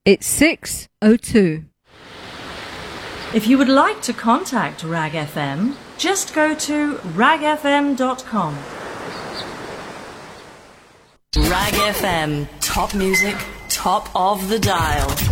It's 6:02. If you would like to contact RAG FM, just go to ragfm.com. RAG FM, top music, top of the dial.